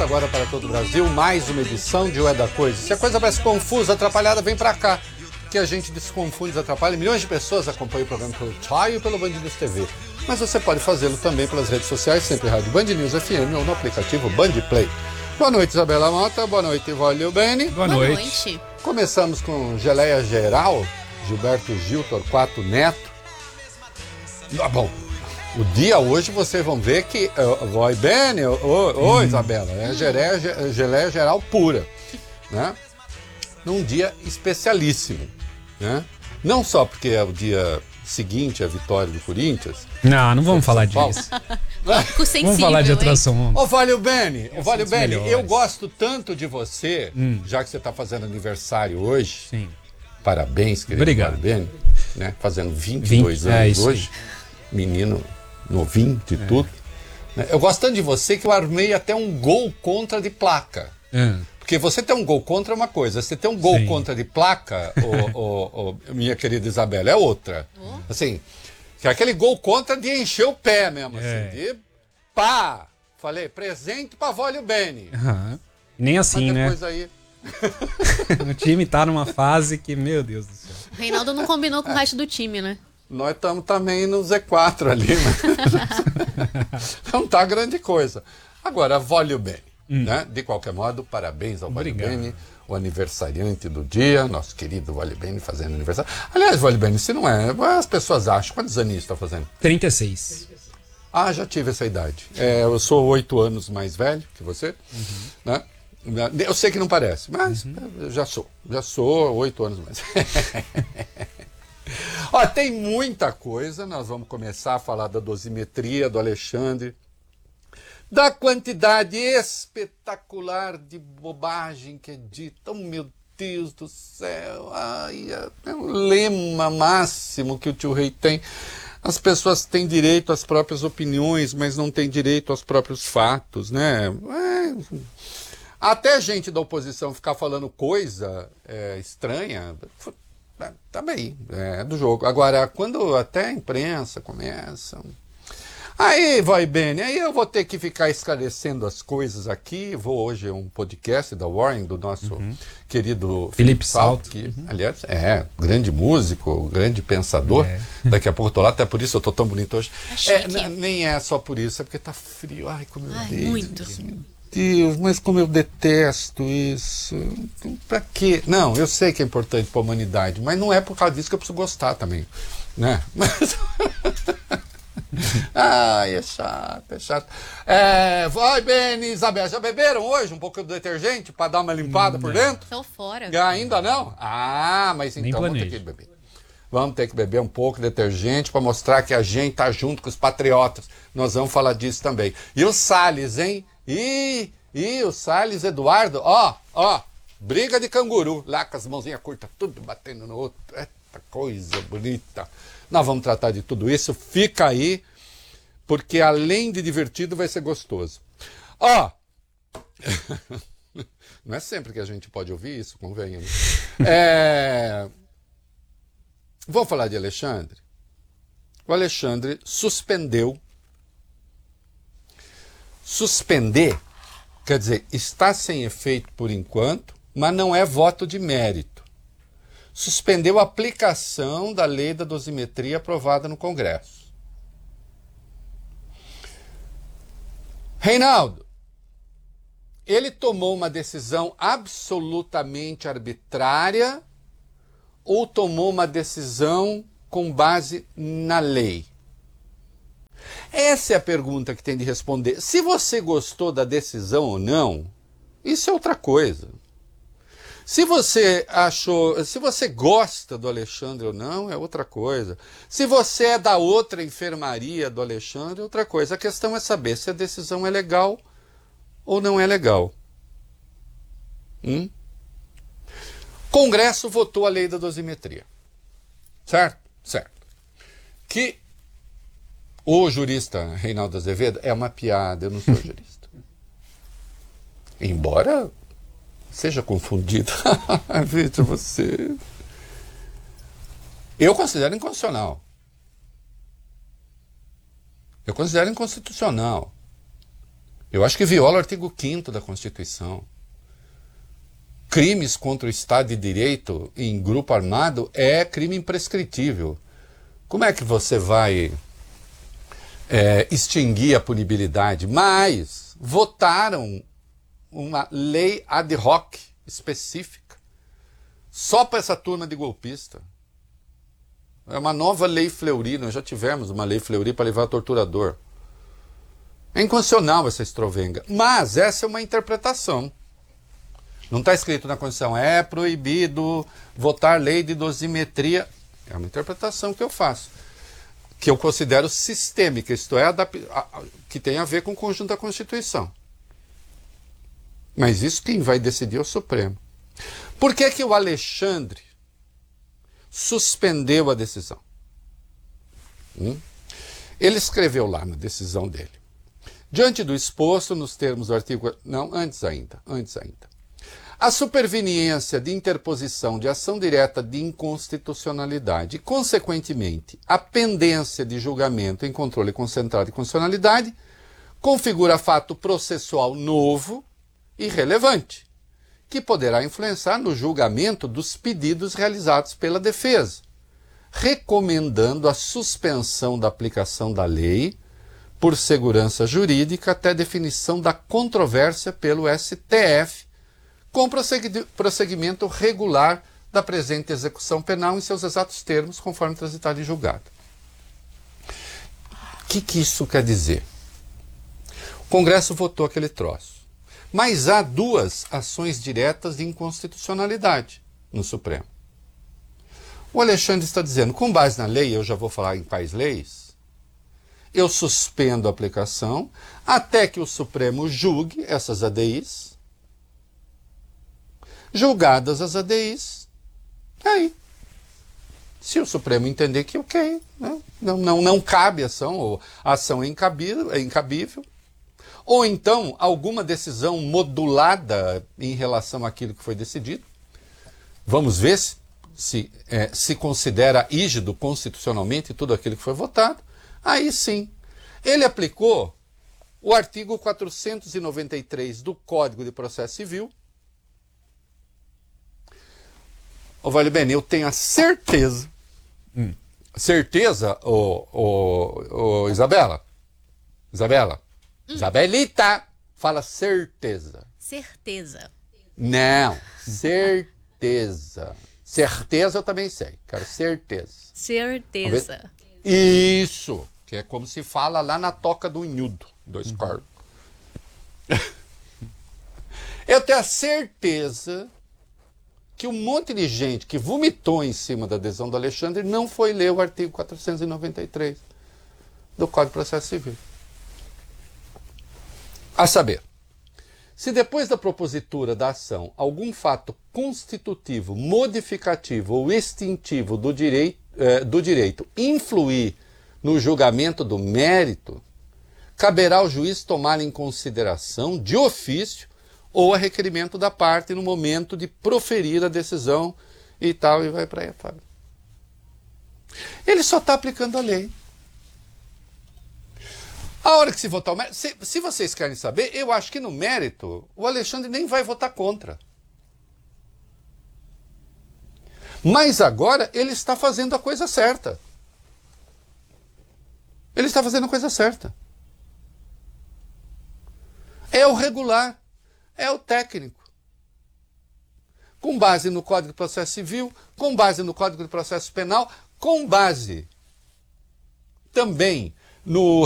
Agora para todo o Brasil, mais uma edição de O É da Coisa. Se a coisa parece confusa, atrapalhada, vem pra cá, que a gente desconfunde, desatrapalha. Milhões de pessoas acompanham o programa pelo TAI e pelo Band News TV. Mas você pode fazê-lo também pelas redes sociais, sempre Rádio Band News FM ou no aplicativo Band Play. Boa noite, Isabela Mota. Boa noite, Valeu Bene. Boa noite. Começamos com Geleia Geral, Gilberto Gil, Torquato Neto. Bom, o dia hoje vocês vão ver que vai bem, Isabela, é geleia geral pura, né? Num dia especialíssimo, né? Não só porque é o dia seguinte à vitória do Corinthians. Não vamos falar disso. Vamos falar de outro assunto. Ô, Valeu Bene, eu gosto tanto de você, já que você está fazendo aniversário hoje. Sim. Parabéns, querido. Obrigado. Valeu Bene, né? Fazendo 22 anos hoje. Menino novinho de tudo. Eu gosto tanto de você que eu armei até um gol contra de placa. Porque você ter um gol contra é uma coisa, você ter um gol contra de placa, minha querida Isabela, é outra. Assim, que é aquele gol contra de encher o pé mesmo, assim, de pá! Falei, presente pra Valeu Bene. Nem assim, né? Aí... O time tá numa fase que, meu Deus do céu. O Reinaldo não combinou com o resto do time, né? Nós estamos também no Z4 ali, mas não tá grande coisa. Agora, Valeu Bene, né? De qualquer modo, parabéns ao Valeu Bene, o aniversariante do dia, nosso querido Valeu Bene fazendo aniversário. Aliás, Valeu Bene, se não é, as pessoas acham, quantos anos está fazendo? 36. Ah, já tive essa idade. Eu sou 8 anos mais velho que você, né? Eu sei que não parece, mas eu já sou 8 anos mais. Ó, tem muita coisa, nós vamos começar a falar da dosimetria do Alexandre, da quantidade espetacular de bobagem que é dita, meu Deus do céu, é o lema máximo que o tio Rei tem. As pessoas têm direito às próprias opiniões, mas não têm direito aos próprios fatos, né? Até gente da oposição ficar falando coisa estranha... Tá bem, é do jogo. Agora, quando até a imprensa começa... Aí, vai bem, aí eu vou ter que ficar esclarecendo as coisas aqui. Hoje é um podcast da Warren, do nosso querido Felipe Salto, que, aliás, grande músico, grande pensador. Daqui a pouco eu tô lá, até por isso eu tô tão bonito hoje. Nem é só por isso, é porque tá frio. Ai, como eu odeio. Muito. Deus, mas como eu detesto isso. Pra quê? Não, eu sei que é importante para a humanidade, mas não é por causa disso que eu preciso gostar também, né? Mas... Ai, é chato. Vai, Bene, Isabel, já beberam hoje um pouco de detergente para dar uma limpada por dentro? Tô fora. Ainda não? Mas então vamos ter que beber. Vamos ter que beber um pouco de detergente para mostrar que a gente tá junto com os patriotas. Nós vamos falar disso também. E o Salles, hein? E o Salles Eduardo, briga de canguru, lá com as mãozinhas curtas, tudo batendo no outro, eita coisa bonita. Nós vamos tratar de tudo isso, fica aí, porque além de divertido vai ser gostoso. Não é sempre que a gente pode ouvir isso, convenha. Vamos falar de Alexandre? O Alexandre suspendeu. Suspender, quer dizer, está sem efeito por enquanto, mas não é voto de mérito. Suspendeu a aplicação da lei da dosimetria aprovada no Congresso. Reinaldo, ele tomou uma decisão absolutamente arbitrária ou tomou uma decisão com base na lei? Essa é a pergunta que tem de responder. Se você gostou da decisão ou não, isso é outra coisa. Se você gosta do Alexandre ou não, é outra coisa. Se você é da outra enfermaria do Alexandre, é outra coisa. A questão é saber se a decisão é legal ou não é legal. Congresso votou a lei da dosimetria. Certo? Certo. Que o jurista Reinaldo Azevedo é uma piada, eu não sou jurista. Embora seja confundido. Veja você. Eu considero inconstitucional. Eu considero inconstitucional. Eu acho que viola o artigo 5º da Constituição. Crimes contra o Estado de Direito em grupo armado é crime imprescritível. Como é que você vai extinguir a punibilidade? Mas votaram uma lei ad hoc específica só para essa turma de golpista. É uma nova lei Fleury. Nós já tivemos uma lei Fleury para levar torturador. É inconstitucional essa estrovenga. Mas essa é uma interpretação. Não está escrito na Constituição, é proibido votar lei de dosimetria. É uma interpretação que eu faço, que eu considero sistêmica, isto é, que tem a ver com o conjunto da Constituição. Mas isso quem vai decidir é o Supremo. Por que que o Alexandre suspendeu a decisão? Ele escreveu lá na decisão dele: diante do exposto nos termos do artigo... Não, antes ainda. A superveniência de interposição de ação direta de inconstitucionalidade e, consequentemente, a pendência de julgamento em controle concentrado de constitucionalidade configura fato processual novo e relevante, que poderá influenciar no julgamento dos pedidos realizados pela defesa, recomendando a suspensão da aplicação da lei por segurança jurídica até definição da controvérsia pelo STF, com prosseguimento regular da presente execução penal em seus exatos termos, conforme transitado em julgado. O que isso quer dizer? O Congresso votou aquele troço, mas há 2 ações diretas de inconstitucionalidade no Supremo. O Alexandre está dizendo, com base na lei, eu já vou falar em quais leis, eu suspendo a aplicação até que o Supremo julgue essas ADIs. Julgadas as ADIs, aí, se o Supremo entender que ok, né? não cabe ação, ou a ação é incabível, ou então alguma decisão modulada em relação àquilo que foi decidido, vamos ver se considera rígido constitucionalmente tudo aquilo que foi votado, aí sim, ele aplicou o artigo 493 do Código de Processo Civil. Ô, Vale Bene, eu tenho a certeza, Isabela? Isabelita, fala certeza. Certeza. Não, certeza. Certeza eu também sei, quero certeza. Certeza. Isso, que é como se fala lá na Toca do Unhudo, 2 corpos. Eu tenho a certeza que um monte de gente que vomitou em cima da adesão do Alexandre não foi ler o artigo 493 do Código de Processo Civil. A saber, se depois da propositura da ação algum fato constitutivo, modificativo ou extintivo do direito influir no julgamento do mérito, caberá ao juiz tomar em consideração de ofício ou a requerimento da parte no momento de proferir a decisão e tal, e vai para aí fora. Ele só está aplicando a lei. A hora que se votar o mérito, se vocês querem saber, eu acho que no mérito o Alexandre nem vai votar contra. Mas agora ele está fazendo a coisa certa. Ele está fazendo a coisa certa. É o regular. É o técnico. Com base no Código de Processo Civil, com base no Código de Processo Penal, com base também no